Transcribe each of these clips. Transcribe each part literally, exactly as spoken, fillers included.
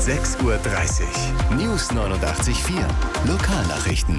sechs Uhr dreißig. News neunundachtzig Komma vier. Lokalnachrichten.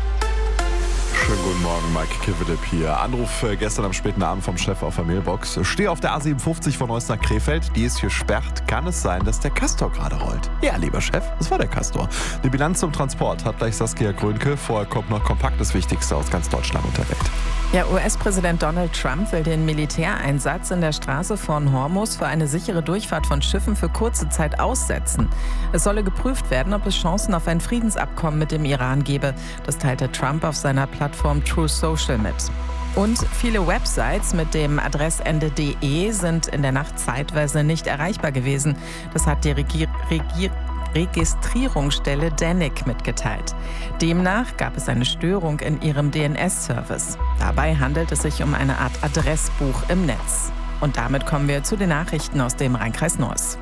Schönen guten Morgen, Mike Kivedip hier. Anruf äh, gestern am späten Abend vom Chef auf der Mailbox. Stehe auf der A siebenundfünfzig von Neuss nach Krefeld. Die ist gesperrt. Kann es sein, dass der Castor gerade rollt? Ja, lieber Chef, das war der Castor. Die Bilanz zum Transport hat gleich Saskia Grönke. Vorher kommt noch kompakt das Wichtigste aus ganz Deutschland und der Welt. Ja, U S-Präsident Donald Trump will den Militäreinsatz in der Straße von Hormuz für eine sichere Durchfahrt von Schiffen für kurze Zeit aussetzen. Es solle geprüft werden, ob es Chancen auf ein Friedensabkommen mit dem Iran gebe. Das teilte Trump auf seiner Plattform True Social mit. Und viele Websites mit dem Adressende .de sind in der Nacht zeitweise nicht erreichbar gewesen. Das hat die Regier- Regier- Registrierungsstelle D N I C mitgeteilt. Demnach gab es eine Störung in ihrem D N S-Service. Dabei handelt es sich um eine Art Adressbuch im Netz. Und damit kommen wir zu den Nachrichten aus dem Rheinkreis Neuss.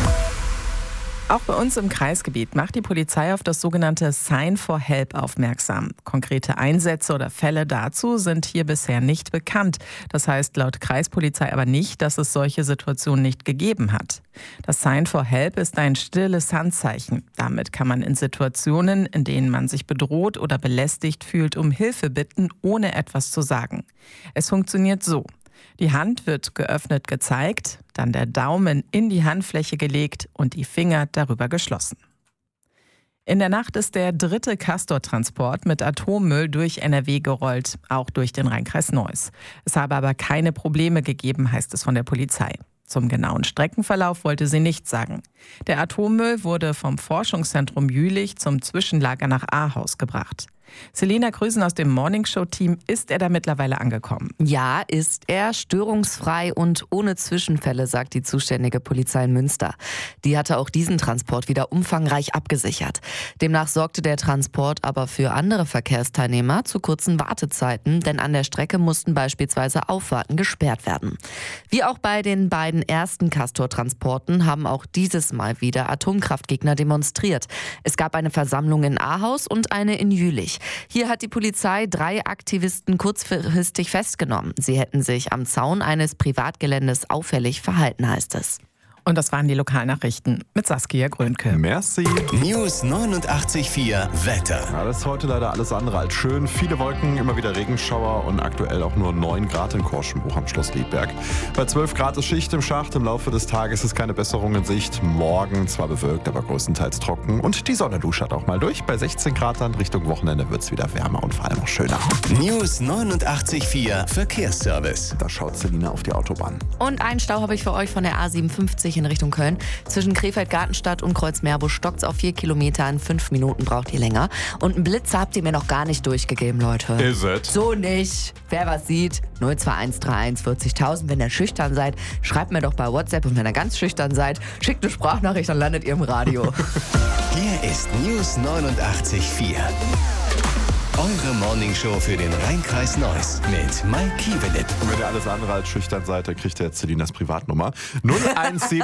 Auch bei uns im Kreisgebiet macht die Polizei auf das sogenannte Sign for Help aufmerksam. Konkrete Einsätze oder Fälle dazu sind hier bisher nicht bekannt. Das heißt laut Kreispolizei aber nicht, dass es solche Situationen nicht gegeben hat. Das Sign for Help ist ein stilles Handzeichen. Damit kann man in Situationen, in denen man sich bedroht oder belästigt fühlt, um Hilfe bitten, ohne etwas zu sagen. Es funktioniert so. Die Hand wird geöffnet gezeigt, dann der Daumen in die Handfläche gelegt und die Finger darüber geschlossen. In der Nacht ist der dritte Castor-Transport mit Atommüll durch N R W gerollt, auch durch den Rheinkreis Neuss. Es habe aber keine Probleme gegeben, heißt es von der Polizei. Zum genauen Streckenverlauf wollte sie nichts sagen. Der Atommüll wurde vom Forschungszentrum Jülich zum Zwischenlager nach Ahaus gebracht. Selina Krüsen aus dem Morningshow-Team, ist er da mittlerweile angekommen? Ja, ist er. Störungsfrei und ohne Zwischenfälle, sagt die zuständige Polizei in Münster. Die hatte auch diesen Transport wieder umfangreich abgesichert. Demnach sorgte der Transport aber für andere Verkehrsteilnehmer zu kurzen Wartezeiten, denn an der Strecke mussten beispielsweise Auffahrten gesperrt werden. Wie auch bei den beiden ersten Castor-Transporten haben auch dieses Mal wieder Atomkraftgegner demonstriert. Es gab eine Versammlung in Ahaus und eine in Jülich. Hier hat die Polizei drei Aktivisten kurzfristig festgenommen. Sie hätten sich am Zaun eines Privatgeländes auffällig verhalten, heißt es. Und das waren die Lokalnachrichten mit Saskia Grönke. Merci. News neunundachtzig Komma vier Wetter. Ja, das ist heute leider alles andere als schön. Viele Wolken, immer wieder Regenschauer und aktuell auch nur neun Grad in Korschenbuch am Schloss Liedberg. Bei zwölf Grad ist Schicht im Schacht. Im Laufe des Tages ist keine Besserung in Sicht. Morgen zwar bewölkt, aber größtenteils trocken. Und die Sonne luschert auch mal durch. Bei sechzehn Grad dann Richtung Wochenende wird es wieder wärmer und vor allem auch schöner. News neunundachtzig Komma vier Verkehrsservice. Da schaut Selina auf die Autobahn. Und einen Stau habe ich für euch von der A siebenundfünfzig in Richtung Köln. Zwischen Krefeld-Gartenstadt und Kreuzmeerbusch stockt es auf vier Kilometer. In fünf Minuten braucht ihr länger. Und einen Blitzer habt ihr mir noch gar nicht durchgegeben, Leute. Is it? So nicht. Wer was sieht, null zwei eins drei eins vierzigtausend. Wenn ihr schüchtern seid, schreibt mir doch bei WhatsApp. Und wenn ihr ganz schüchtern seid, schickt eine Sprachnachricht, dann landet ihr im Radio. Hier ist News neunundachtzig Komma vier. Eure Morningshow für den Rheinkreis Neuss mit Mike Kivedip. Wenn ihr alles andere als schüchtern seid, dann kriegt ihr jetzt Selinas Privatnummer. null eins sieben